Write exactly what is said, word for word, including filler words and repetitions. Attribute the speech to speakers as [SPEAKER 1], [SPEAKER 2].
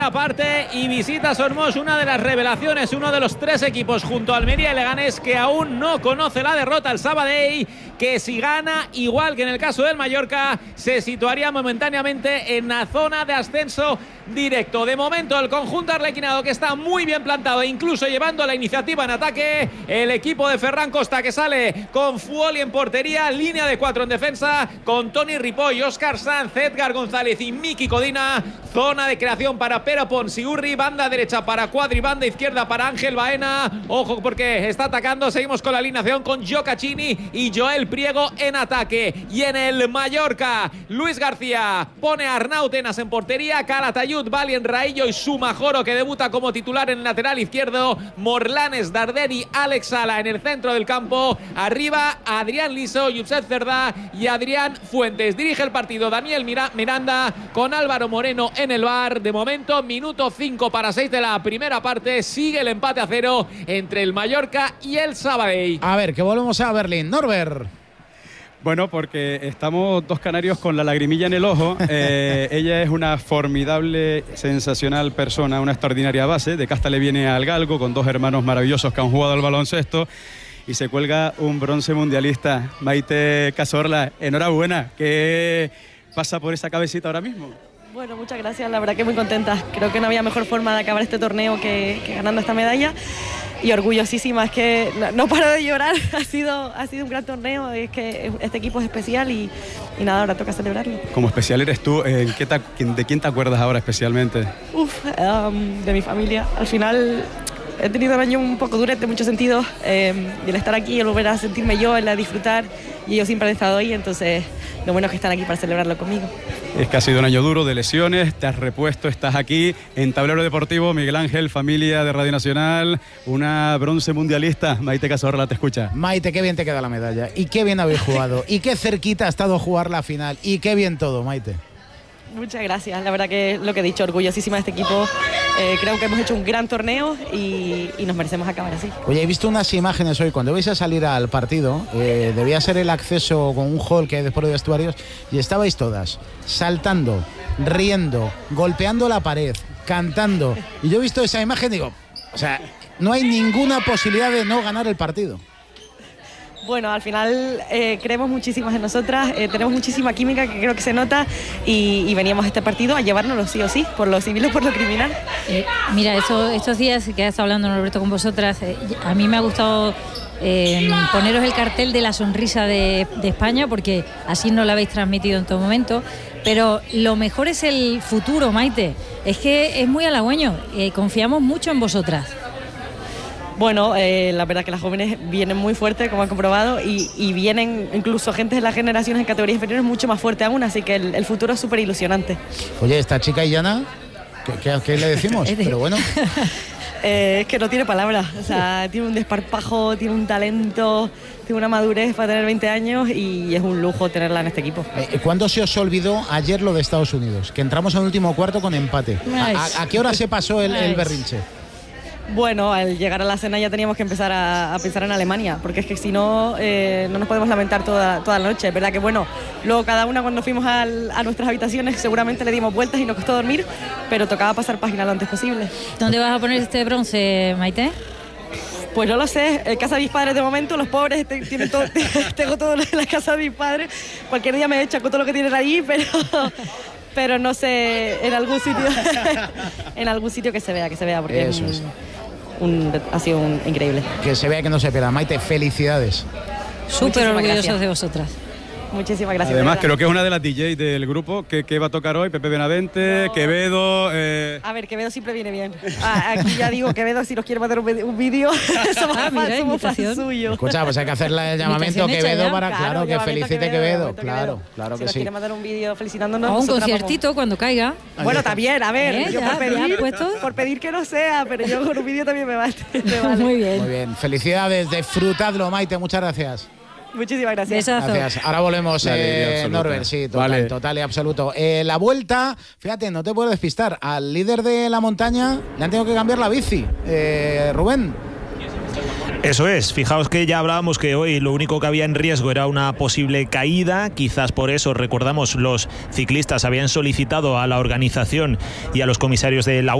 [SPEAKER 1] Aparte y visita Sormos, una de las revelaciones, uno de los tres equipos junto a Almería y Leganés que aún no conoce la derrota el Sabadell, que si gana, igual que en el caso del Mallorca, se situaría momentáneamente en la zona de ascenso directo. De momento el conjunto arlequinado, que está muy bien plantado, incluso llevando la iniciativa en ataque, el equipo de Ferran Costa, que sale con Fuoli en portería, línea de cuatro en defensa, con Toni Ripoll, Óscar Sanz, Edgar González y Miki Codina, zona de creación para Pero Ponsiurri, banda derecha para Cuadri, banda izquierda para Ángel Baena. Ojo porque está atacando, seguimos con la alineación con Giocaccini y Joel Priego en ataque. Y en el Mallorca, Luis García pone a Arnautenas en portería, Calatayud, Valien Raillo y Sumajoro, que debuta como titular en el lateral izquierdo, Morlanes, Darderi, Alex Sala en el centro del campo. Arriba Adrián Liso, Josep Cerdá y Adrián Fuentes. Dirige el partido Daniel Miranda con Álvaro Moreno en el bar. De momento, minuto cinco para seis de la primera parte. Sigue el empate a cero entre el Mallorca y el Sabadell.
[SPEAKER 2] A ver, que volvemos a Berlín. Norbert.
[SPEAKER 3] Bueno, porque estamos dos canarios con la lagrimilla en el ojo. Eh, ella es una formidable, sensacional persona, una extraordinaria base. De casta le viene al galgo, con dos hermanos maravillosos que han jugado al baloncesto. Y se cuelga un bronce mundialista. Maite Cazorla, enhorabuena. ¿Qué pasa por esa cabecita ahora mismo?
[SPEAKER 4] Bueno, muchas gracias, la verdad que muy contenta. Creo que no había mejor forma de acabar este torneo que, que ganando esta medalla. Y orgullosísima, es que no, no paro de llorar, ha sido, ha sido un gran torneo, es que este equipo es especial y, y nada, ahora toca celebrarlo.
[SPEAKER 3] Como especial eres tú, ¿en qué te, ¿de quién te acuerdas ahora especialmente?
[SPEAKER 4] Uf, um, de mi familia. Al final he tenido un año un poco duro en muchos sentidos, eh, y el estar aquí, el volver a sentirme yo, el a disfrutar, y ellos siempre han estado ahí, entonces lo bueno es que están aquí para celebrarlo conmigo.
[SPEAKER 3] Es que ha sido un año duro de lesiones, te has repuesto, estás aquí en Tablero Deportivo. Miguel Ángel, familia de Radio Nacional, una bronce mundialista. Maite Cazorla te escucha.
[SPEAKER 2] Maite, qué bien te queda la medalla y qué bien habéis jugado y qué cerquita ha estado jugar la final y qué bien todo, Maite.
[SPEAKER 4] Muchas gracias, la verdad que lo que he dicho, orgullosísima de este equipo. Eh, creo que hemos hecho un gran torneo y, y nos merecemos acabar así.
[SPEAKER 2] Oye, he visto unas imágenes hoy, cuando vais a salir al partido, eh, debía ser el acceso con un hall que hay después de vestuarios, y estabais todas saltando, riendo, golpeando la pared, cantando, y yo he visto esa imagen y digo, o sea, no hay ninguna posibilidad de no ganar el partido.
[SPEAKER 4] Bueno, al final eh, creemos muchísimas en nosotras, eh, tenemos muchísima química que creo que se nota y, y veníamos a este partido a llevárnoslo sí o sí, por lo civil o por lo criminal.
[SPEAKER 5] Eh, mira, eso, estos días que has estado hablando, Norberto, con vosotras, eh, a mí me ha gustado eh, poneros el cartel de la sonrisa de, de España, porque así no lo habéis transmitido en todo momento. Pero lo mejor es el futuro, Maite. Es que es muy halagüeño, eh, confiamos mucho en vosotras.
[SPEAKER 4] Bueno, eh, la verdad que las jóvenes vienen muy fuertes, como han comprobado, y, y vienen incluso gente de las generaciones en categorías inferiores mucho más fuerte aún, así que el, el futuro es súper ilusionante.
[SPEAKER 2] Oye, esta chica Illana, ¿qué, qué, qué le decimos? Pero bueno.
[SPEAKER 4] eh, es que no tiene palabras, o sea, tiene un desparpajo, tiene un talento, tiene una madurez para tener veinte años y es un lujo tenerla en este equipo.
[SPEAKER 2] Eh, ¿Cuándo se os olvidó ayer lo de Estados Unidos? Que entramos al último cuarto con empate. ¿A, a, a qué hora se pasó el, el berrinche?
[SPEAKER 4] Bueno, al llegar a la cena ya teníamos que empezar a, a pensar en Alemania, porque es que si no, eh, no nos podemos lamentar toda, toda la noche. Es verdad que, bueno, luego cada una cuando fuimos al, a nuestras habitaciones seguramente le dimos vueltas y nos costó dormir, pero tocaba pasar página lo antes posible.
[SPEAKER 5] ¿Dónde vas a poner este bronce, Maite?
[SPEAKER 4] Pues no lo sé, en casa de mis padres de momento, los pobres tienen todo, tengo todo en la casa de mis padres. Cualquier día me echo con todo lo que tienen allí, pero... pero no sé, en algún sitio en algún sitio que se vea, que se vea, porque
[SPEAKER 2] eso es.
[SPEAKER 4] Un, ha sido un, increíble.
[SPEAKER 2] Que se vea, que no se pierda. Maite, felicidades.
[SPEAKER 5] Súper orgullosos de vosotras.
[SPEAKER 4] Muchísimas gracias.
[SPEAKER 3] Además, creo que es una de las D Js del grupo que, que va a tocar hoy, Pepe Benavente, no. Quevedo... Eh...
[SPEAKER 4] A ver, Quevedo siempre viene bien. Ah, aquí ya digo, Quevedo, si nos quiere mandar un vídeo, somos ah, mira, somos fan suyo.
[SPEAKER 2] Escucha, pues hay que hacerle el llamamiento a Quevedo para, claro, claro que felicite Quevedo, Quevedo. Claro, claro que
[SPEAKER 4] si
[SPEAKER 2] sí.
[SPEAKER 4] Si nos quiere mandar un vídeo felicitándonos...
[SPEAKER 5] O un conciertito vamos. Cuando caiga.
[SPEAKER 4] Bueno, también, a ver,
[SPEAKER 5] ¿Eh?
[SPEAKER 4] yo
[SPEAKER 5] ya,
[SPEAKER 4] por, pedir, por pedir que no sea, pero yo con un vídeo también me vale.
[SPEAKER 5] Muy bien.
[SPEAKER 2] Muy bien, felicidades, disfrutadlo, Maite, muchas gracias.
[SPEAKER 4] Muchísimas gracias.
[SPEAKER 5] Besazo.
[SPEAKER 2] Gracias. Ahora volvemos, eh, Norbert, sí, total, vale. total y absoluto. Eh, la vuelta, fíjate, no te puedo despistar, al líder de la montaña le han tenido que cambiar la bici. Eh, Rubén.
[SPEAKER 6] Eso es, fijaos que ya hablábamos que hoy lo único que había en riesgo era una posible caída, quizás por eso, recordamos, los ciclistas habían solicitado a la organización y a los comisarios de la